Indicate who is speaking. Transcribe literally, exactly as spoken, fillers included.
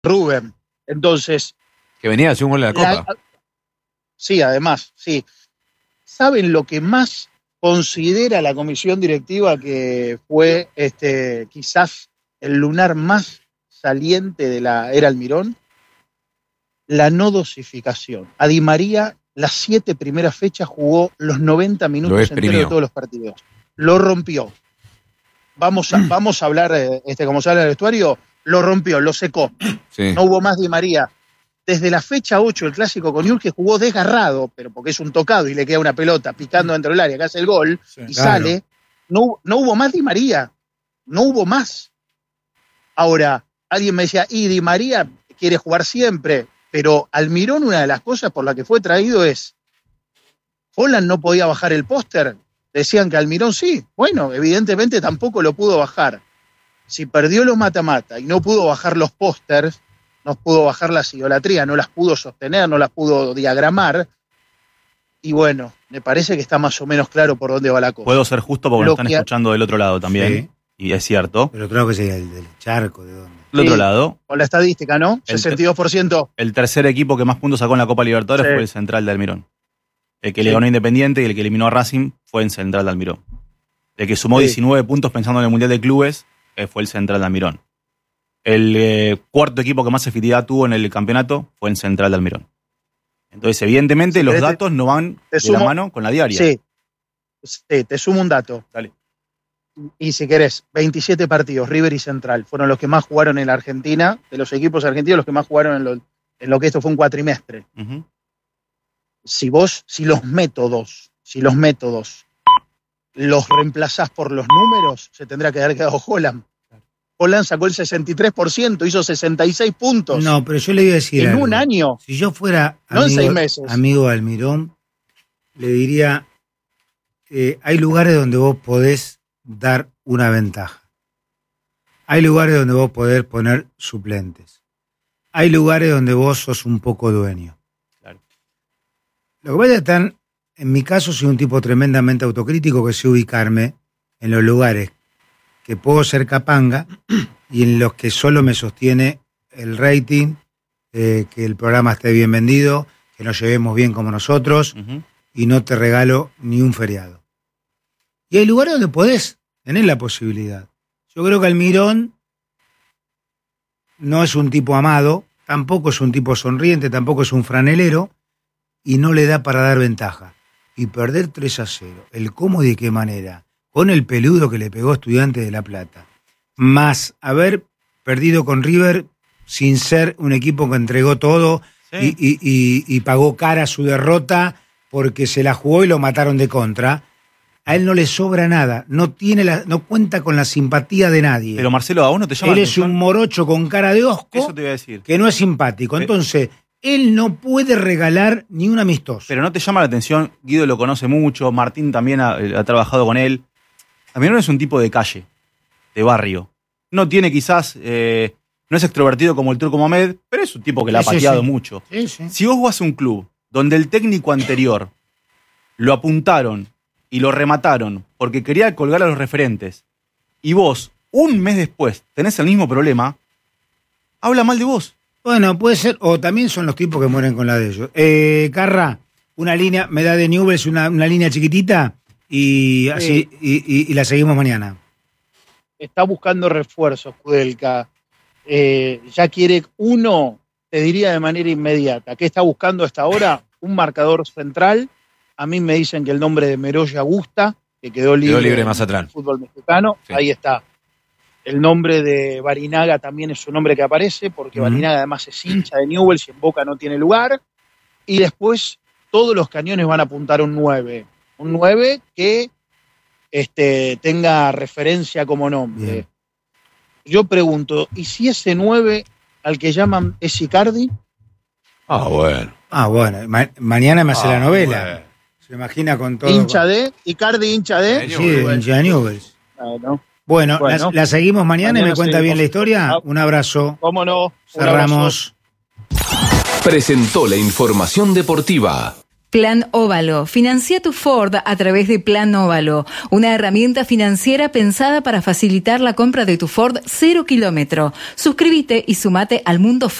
Speaker 1: Rubén. Entonces...
Speaker 2: Que venía a hacer un gol de la
Speaker 1: la,
Speaker 2: Copa.
Speaker 1: Sí, además, sí. ¿Saben lo que más considera la comisión directiva que fue este, quizás el lunar más saliente de la era Almirón? La no dosificación. A Di María, las siete primeras fechas jugó los noventa minutos enteros de todos los partidos. Lo rompió. Vamos a, vamos a hablar, este, como se habla en el vestuario, lo rompió, lo secó. Sí. No hubo más Di María. Desde la fecha ocho, el clásico con Newell's, que jugó desgarrado, pero porque es un tocado y le queda una pelota picando dentro del área, que hace el gol sí, y claro. sale, no, no hubo más Di María. No hubo más. Ahora, alguien me decía, y Di María quiere jugar siempre, pero Almirón, una de las cosas por la que fue traído es, Holland no podía bajar el póster, decían que Almirón sí, bueno, evidentemente tampoco lo pudo bajar. Si perdió los mata-mata y no pudo bajar los pósters, no pudo bajar las idolatrías, no las pudo sostener, no las pudo diagramar, y bueno, me parece que está más o menos claro por dónde va la cosa.
Speaker 3: Puedo ser justo porque lo nos están que... escuchando del otro lado también, sí. Y es cierto.
Speaker 4: Pero creo que sería el del charco, ¿de dónde?
Speaker 3: Del sí, otro lado.
Speaker 1: Con la estadística, ¿no? El sesenta y dos por ciento.
Speaker 3: El tercer equipo que más puntos sacó en la Copa Libertadores sí. fue el Central de Almirón. El que sí. le ganó a Independiente y el que eliminó a Racing fue en Central de Almirón. El que sumó sí. diecinueve puntos pensando en el Mundial de Clubes fue el Central de Almirón. El eh, cuarto equipo que más efectividad tuvo en el campeonato fue en Central de Almirón. Entonces, evidentemente, sí, los te, datos no van de sumo, la mano con la diaria.
Speaker 1: Sí. sí, te sumo un dato.
Speaker 3: Dale.
Speaker 1: Y si querés, veintisiete partidos, River y Central, fueron los que más jugaron en la Argentina, de los equipos argentinos, los que más jugaron en lo, en lo que esto fue un cuatrimestre. Uh-huh. Si vos, si los métodos, si los métodos los reemplazás por los números, se tendrá que haber quedado Holland. Holland sacó el sesenta y tres por ciento, hizo sesenta y seis puntos.
Speaker 4: No, pero yo le iba a decir
Speaker 1: en
Speaker 4: algo.
Speaker 1: un año.
Speaker 4: Si yo fuera
Speaker 1: no
Speaker 4: amigo,
Speaker 1: en seis meses.
Speaker 4: amigo de Almirón, le diría, eh, hay lugares donde vos podés dar una ventaja. Hay lugares donde vos podés poner suplentes. Hay lugares donde vos sos un poco dueño. Claro. Lo que pasa es que están, en mi caso, soy un tipo tremendamente autocrítico que sé ubicarme en los lugares que puedo ser capanga y en los que solo me sostiene el rating, eh, que el programa esté bien vendido, que nos llevemos bien como nosotros uh-huh. y no te regalo ni un feriado. Y hay lugares donde podés tener la posibilidad. Yo creo que Almirón no es un tipo amado, tampoco es un tipo sonriente, tampoco es un franelero y no le da para dar ventaja. Y perder tres a cero, el cómo y de qué manera, con el peludo que le pegó a Estudiantes de La Plata, más haber perdido con River sin ser un equipo que entregó todo sí. y, y, y, y pagó cara su derrota porque se la jugó y lo mataron de contra. A él no le sobra nada, no tiene la, no cuenta con la simpatía de nadie.
Speaker 3: Pero Marcelo, ¿a vos no te llama
Speaker 4: Él
Speaker 3: la
Speaker 4: es
Speaker 3: atención?
Speaker 4: Un morocho con cara de osco.
Speaker 3: Eso te iba a decir.
Speaker 4: Que no es simpático. Entonces, él no puede regalar ni un amistoso.
Speaker 3: Pero no te llama la atención, Guido lo conoce mucho, Martín también ha, ha trabajado con él. Almirón es un tipo de calle, de barrio. No tiene quizás, eh, no es extrovertido como el Turco Mohamed, pero es un tipo que la ha sí, pateado sí. mucho.
Speaker 4: Sí, sí.
Speaker 3: Si vos vas a un club donde el técnico anterior lo apuntaron y lo remataron porque quería colgar a los referentes, y vos, un mes después, tenés el mismo problema, habla mal de vos.
Speaker 4: Bueno, puede ser, o también son los tipos que mueren con la de ellos. Eh, Carra, una línea, me da de Newell's una, una línea chiquitita y así sí. y, y, y la seguimos mañana.
Speaker 1: Está buscando refuerzos, Kudelka. Eh, ya quiere uno, te diría de manera inmediata. ¿Qué está buscando hasta ahora? Un marcador central. A mí me dicen que el nombre de Meroya gusta, que quedó libre,
Speaker 2: quedó libre
Speaker 1: en
Speaker 2: más atrás.
Speaker 1: El fútbol mexicano. Sí. Ahí está. El nombre de Barinaga también es un nombre que aparece, porque uh-huh. Barinaga además es hincha de Newell's y en Boca no tiene lugar. Y después todos los cañones van a apuntar a un nueve. Un nueve que este, tenga referencia como nombre. Bien. Yo pregunto, ¿y si ese nueve al que llaman es Icardi?
Speaker 2: Ah, bueno.
Speaker 4: Ah, bueno. Ma- mañana me hace ah, la novela.
Speaker 2: Bueno.
Speaker 4: Se imagina con todo.
Speaker 1: ¿Hincha de? ¿Icardi hincha de?
Speaker 4: Sí, hincha de Newell's.
Speaker 1: Bueno.
Speaker 4: Bueno, bueno. La, la seguimos mañana, mañana y me cuenta bien la historia. Un abrazo.
Speaker 1: ¿Cómo no?
Speaker 4: Cerramos.
Speaker 5: Presentó la información deportiva Plan Óvalo. Financia tu Ford a través de Plan Óvalo, una herramienta financiera pensada para facilitar la compra de tu Ford cero kilómetro. Suscríbete y sumate al mundo